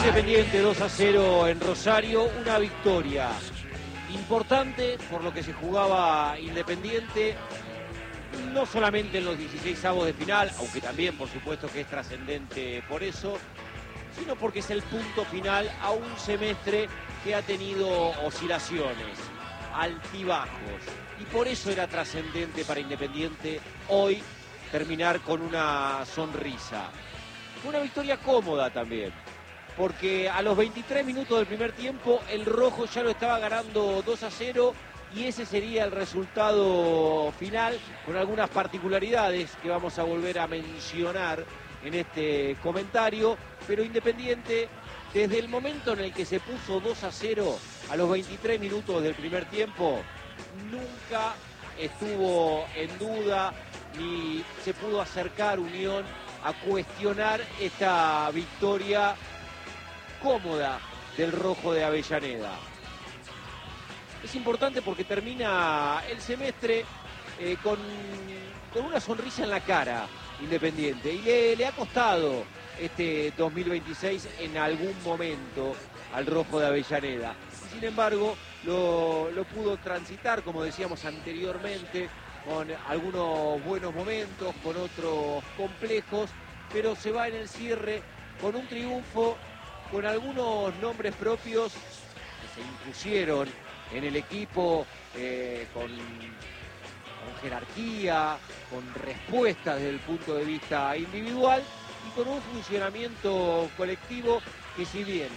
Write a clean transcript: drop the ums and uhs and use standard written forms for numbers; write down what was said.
Independiente 2-0 en Rosario, una victoria importante por lo que se jugaba Independiente, no solamente en los 16avos de final, aunque también por supuesto que es trascendente por eso, sino porque es el punto final a un semestre que ha tenido oscilaciones, altibajos, y por eso era trascendente para Independiente hoy terminar con una sonrisa. Fue una victoria cómoda también, porque a los 23 minutos del primer tiempo el rojo ya lo estaba ganando 2-0 y ese sería el resultado final, con algunas particularidades que vamos a volver a mencionar en este comentario, pero Independiente, desde el momento en el que se puso 2-0 a los 23 minutos del primer tiempo, nunca estuvo en duda ni se pudo acercar Unión a cuestionar esta victoria cómoda del rojo de Avellaneda. Es importante porque termina el semestre con una sonrisa en la cara Independiente, y le ha costado este 2026 en algún momento al rojo de Avellaneda. Sin embargo, lo pudo transitar, como decíamos anteriormente, con algunos buenos momentos, con otros complejos, pero se va en el cierre con un triunfo, con algunos nombres propios que se impusieron en el equipo, con jerarquía, con respuestas desde el punto de vista individual y con un funcionamiento colectivo que, si bien